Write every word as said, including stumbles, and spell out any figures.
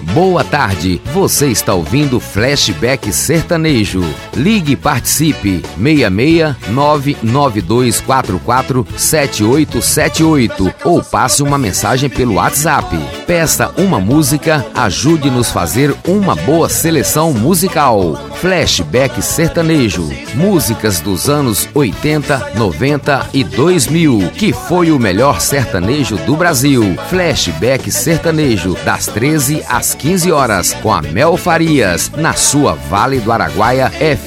Boa tarde, você está ouvindo Flashback Sertanejo. Ligue e participe, seis seis nove nove dois quatro quatro sete oito sete oito ou passe uma mensagem pelo WhatsApp. Peça uma música, ajude-nos a fazer uma boa seleção musical. Flashback Sertanejo, músicas dos anos oitenta, noventa e dois mil, que foi o melhor sertanejo do Brasil. Flashback Sertanejo, das treze às quinze horas, com a Mel Farias, na sua Vale do Araguaia F